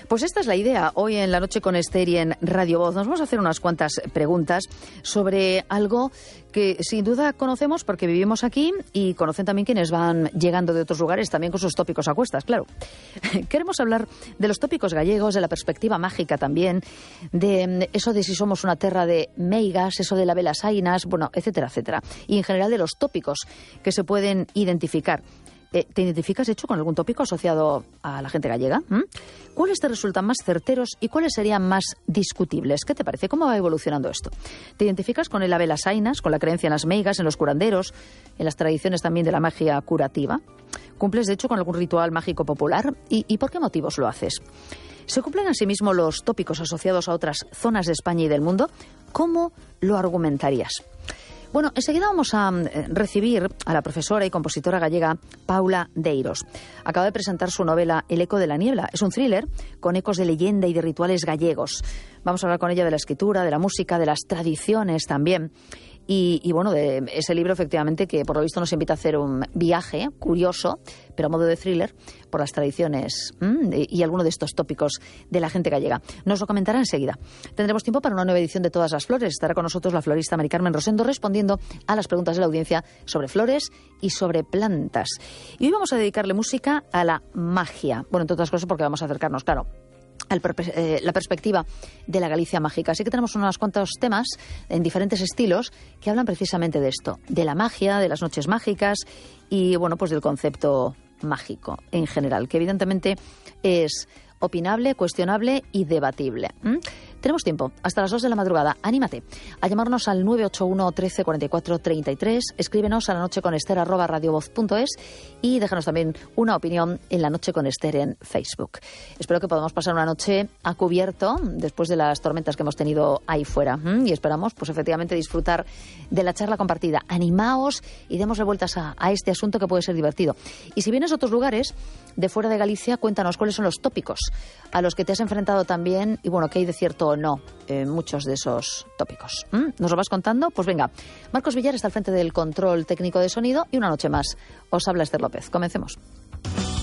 Pues esta es la idea. Hoy en La Noche con Esther y en Radio Voz nos vamos a hacer unas cuantas preguntas sobre algo que sin duda conocemos porque vivimos aquí y conocen también quienes van llegando de otros lugares también con sus tópicos a cuestas, claro. Queremos hablar de los tópicos gallegos, de la perspectiva mágica también, de eso de si somos una terra de meigas, eso de la velas ainas, bueno, etcétera, etcétera. Y en general de los tópicos que se pueden identificar. ¿Te identificas, de hecho, con algún tópico asociado a la gente gallega? ¿Cuáles te resultan más certeros y cuáles serían más discutibles? ¿Qué te parece? ¿Cómo va evolucionando esto? ¿Te identificas con el Ave las Ainas, con la creencia en las meigas, en los curanderos, en las tradiciones también de la magia curativa? ¿Cumples, de hecho, con algún ritual mágico popular? ¿Y por qué motivos lo haces? ¿Se cumplen asimismo los tópicos asociados a otras zonas de España y del mundo? ¿Cómo lo argumentarías? Bueno, enseguida vamos a recibir a la profesora y compositora gallega Paula Deiros. Acaba de presentar su novela El eco de la niebla. Es un thriller con ecos de leyenda y de rituales gallegos. Vamos a hablar con ella de la escritura, de la música, de las tradiciones también. Y bueno, de ese libro efectivamente que por lo visto nos invita a hacer un viaje curioso, pero a modo de thriller, por las tradiciones y algunos de estos tópicos de la gente gallega. Nos lo comentará enseguida. Tendremos tiempo para una nueva edición de Todas las Flores. Estará con nosotros la florista Mari Carmen Rosendo respondiendo a las preguntas de la audiencia sobre flores y sobre plantas. Y hoy vamos a dedicarle música a la magia. Bueno, entre otras cosas porque vamos a acercarnos, claro, la perspectiva de la Galicia mágica. Así que tenemos unos cuantos temas en diferentes estilos que hablan precisamente de esto, de la magia, de las noches mágicas y, bueno, pues del concepto mágico en general, que evidentemente es opinable, cuestionable y debatible. Tenemos tiempo, hasta las 2 de la madrugada. Anímate a llamarnos al 981 13 44 33, escríbenos a lanocheconester@radiovoz.es y déjanos también una opinión en La Noche con Esther en Facebook. Espero que podamos pasar una noche a cubierto después de las tormentas que hemos tenido ahí fuera y esperamos, pues efectivamente, disfrutar de la charla compartida. Animaos y démosle vueltas a este asunto que puede ser divertido. Y si vienes a otros lugares de fuera de Galicia, cuéntanos cuáles son los tópicos a los que te has enfrentado también y, bueno, qué hay de cierto o no muchos de esos tópicos. ¿Nos lo vas contando? Pues venga, Marcos Villar está al frente del control técnico de sonido y una noche más os habla Esther López. Comencemos.